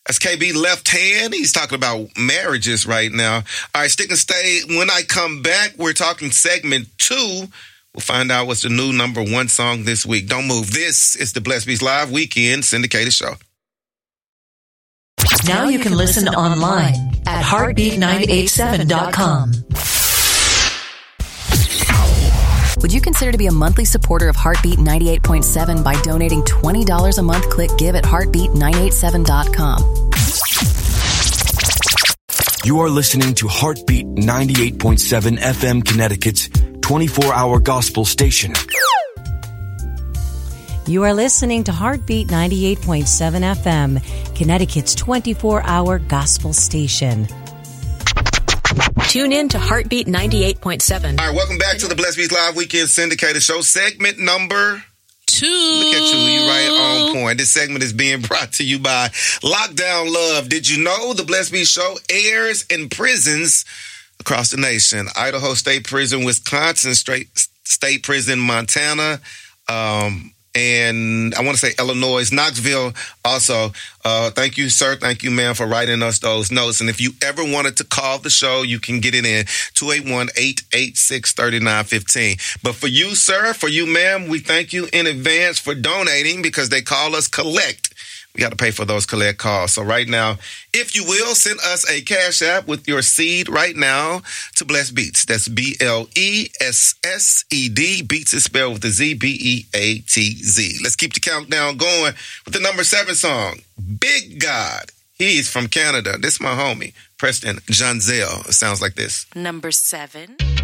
That's KB Left Hand. He's talking about marriages right now. All right, stick and stay. When I come back, we're talking segment 2. We'll find out what's the new number 1 song this week. Don't move. This is the Blessed Beats Live Weekend Syndicated Show. Now you can listen online at heartbeat987.com. Would you consider to be a monthly supporter of Heartbeat 98.7 by donating $20 a month? Click give at heartbeat987.com. You are listening to Heartbeat 98.7 FM Connecticut's 24-hour gospel station. You are listening to Heartbeat 98.7 FM, Connecticut's 24-hour gospel station. Tune in to Heartbeat 98.7. All right, welcome back to the Blessed Beats Live Weekend Syndicated Show, segment number 2. Look at you, you right on point. This segment is being brought to you by Lockdown Love. Did you know the Blessed Beats Show airs in prisons across the nation? Idaho State Prison, Wisconsin State Prison, Montana, and I want to say Illinois, Knoxville also. Thank you, sir. Thank you, ma'am, for writing us those notes. And if you ever wanted to call the show, you can get it in 281-886-3915. But for you, sir, for you, ma'am, we thank you in advance for donating because they call us collect. We got to pay for those collect calls. So right now, if you will, send us a Cash App with your seed right now to Blessed Beats. That's BLESSED. Beats is spelled with a Z, BEATZ. Let's keep the countdown going with the number 7 song, Big God. He's from Canada. This is my homie, Preston Janzel. It sounds like this. Number 7.